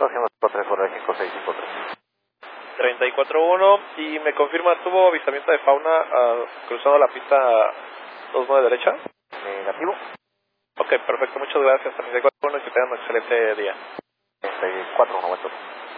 haciendo 434-653. 34-1, y me confirma, ¿tuvo avistamiento de fauna cruzando la pista 29 derecha? Negativo. Ok, perfecto, muchas gracias. 34-1 y que tengan un excelente día. 34-1,